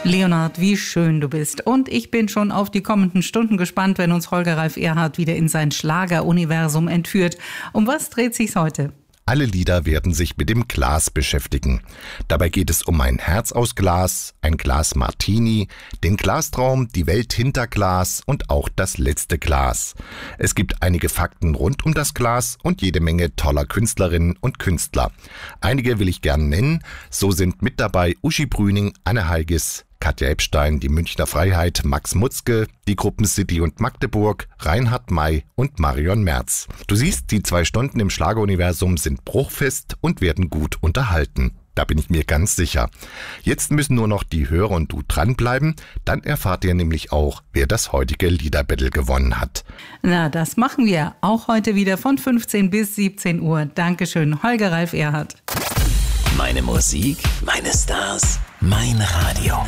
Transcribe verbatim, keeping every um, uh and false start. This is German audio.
Leonard, wie schön du bist. Und ich bin schon auf die kommenden Stunden gespannt, wenn uns Holger Ralf Erhardt wieder in sein Schlageruniversum entführt. Um was dreht sich's heute? Alle Lieder werden sich mit dem Glas beschäftigen. Dabei geht es um ein Herz aus Glas, ein Glas Martini, den Glastraum, die Welt hinter Glas und auch das letzte Glas. Es gibt einige Fakten rund um das Glas und jede Menge toller Künstlerinnen und Künstler. Einige will ich gern nennen. So sind mit dabei Uschi Brüning, Anne Heigis, Katja Epstein, die Münchner Freiheit, Max Mutzke, die Gruppen City und Magdeburg, Reinhard May und Marion Merz. Du siehst, die zwei Stunden im Schlageruniversum sind bruchfest und werden gut unterhalten. Da bin ich mir ganz sicher. Jetzt müssen nur noch die Hörer und du dranbleiben, dann erfahrt ihr nämlich auch, wer das heutige Liederbattle gewonnen hat. Na, das machen wir auch heute wieder von fünfzehn bis siebzehn Uhr. Dankeschön, Holger Ralf Erhardt. Meine Musik, meine Stars, mein Radio.